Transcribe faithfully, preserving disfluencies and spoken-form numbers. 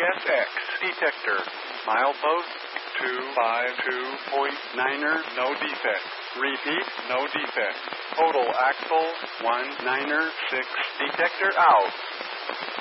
S X detector. Milepost two five two point niner, no defect. Repeat, no defect. Total axle one niner six, detector out.